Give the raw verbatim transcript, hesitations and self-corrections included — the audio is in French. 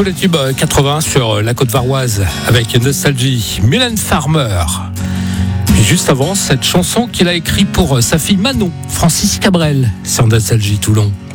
Tous les tubes quatre-vingts sur la côte varoise avec Nostalgie. Mylène Farmer. Puis juste avant, cette chanson qu'il a écrite pour sa fille Manon, Francis Cabrel, sur Nostalgie Toulon.